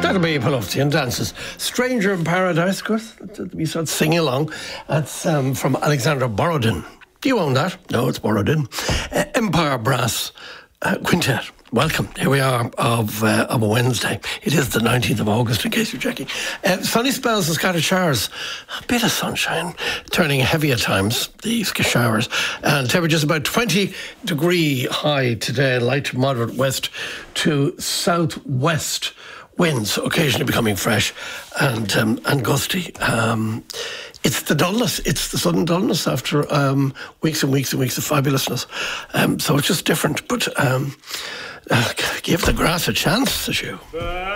That'll be Paloftian Dances. Stranger in Paradise, of course. We start singing along. That's from Alexandra Borodin. Do you own that? No, it's Borodin. Empire Brass Quintet. Welcome. Here we are of a Wednesday. It is the 19th of August, in case you're checking. Sunny spells and scattered showers. A bit of sunshine, turning heavy at times, these showers. And temperatures about 20-degree high today, light to moderate west to southwest winds, occasionally becoming fresh and gusty. It's the dullness. It's the sudden dullness after weeks and weeks and weeks of fabulousness. So it's just different. But give the grass a chance, says you.